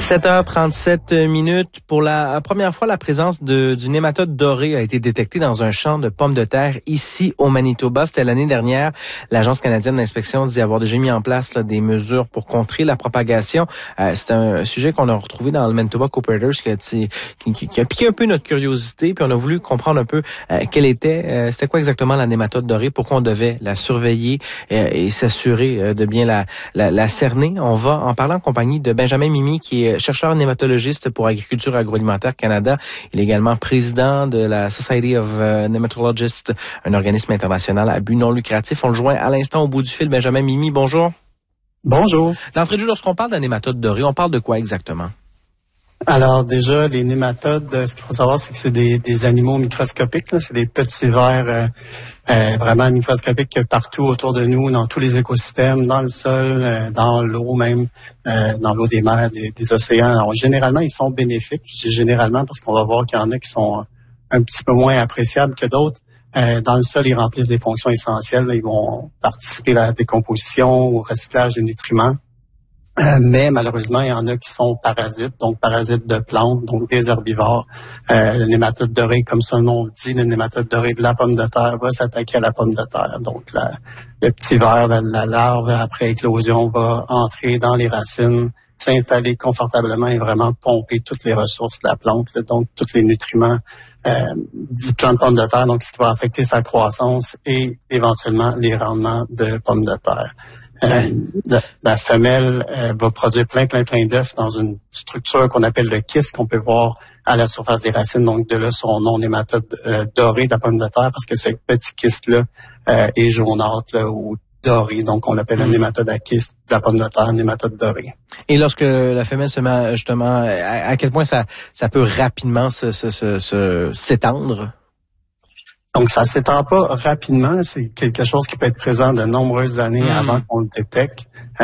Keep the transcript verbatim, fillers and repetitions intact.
sept heures trente-sept minutes. Pour la première fois, la présence de, du nématode doré a été détectée dans un champ de pommes de terre ici au Manitoba. C'était l'année dernière. L'Agence canadienne d'inspection dit avoir déjà mis en place là, des mesures pour contrer la propagation. Euh, c'est un sujet qu'on a retrouvé dans le Manitoba Cooperators qui, qui, qui, qui a piqué un peu notre curiosité. Puis on a voulu comprendre un peu euh, quelle était, euh, c'était quoi exactement la nématode dorée, pourquoi on devait la surveiller euh, et s'assurer euh, de bien la, la, la cerner. On va en parler en compagnie de Benjamin Mimi, qui est chercheur nématologiste pour Agriculture Agroalimentaire Canada. Il est également président de la Society of Nematologists, un organisme international à but non lucratif. On le joint à l'instant au bout du fil. Benjamin Mimi, bonjour. Bonjour. D'entrée de jeu, lorsqu'on parle d'un nématode doré, on parle de quoi exactement? Alors déjà, les nématodes, ce qu'il faut savoir, c'est que c'est des, des animaux microscopiques. Là. C'est des petits vers euh, euh, vraiment microscopiques partout autour de nous, dans tous les écosystèmes, dans le sol, euh, dans l'eau même, euh, dans l'eau des mers, des, des océans. Alors, généralement, ils sont bénéfiques. Je dis généralement parce qu'on va voir qu'il y en a qui sont un petit peu moins appréciables que d'autres. Euh, dans le sol, ils remplissent des fonctions essentielles. Là. Ils vont participer à la décomposition, au recyclage des nutriments. Euh, mais malheureusement, il y en a qui sont parasites, donc parasites de plantes, donc des herbivores. Euh, le nématode doré, comme son nom le dit, le nématode doré de la pomme de terre va s'attaquer à la pomme de terre. Donc la, le petit ver, la, la larve, après éclosion, va entrer dans les racines, s'installer confortablement et vraiment pomper toutes les ressources de la plante, là, donc tous les nutriments euh, du plant de pomme de terre, donc ce qui va affecter sa croissance et éventuellement les rendements de pommes de terre. Euh, la, la femelle euh, va produire plein, plein, plein d'œufs dans une structure qu'on appelle le kyste, qu'on peut voir à la surface des racines. Donc, de là, son nom nématode euh, doré de la pomme de terre, parce que ce petit kyste-là euh, est jaunâtre là, ou doré. Donc, on l'appelle mmh. un nématode à kyste de la pomme de terre, nématode doré. Et lorsque la femelle se met, justement, à, à quel point ça, ça peut rapidement se, se, se, se, s'étendre? Donc, ça s'étend pas rapidement. C'est quelque chose qui peut être présent de nombreuses années mmh. avant qu'on le détecte.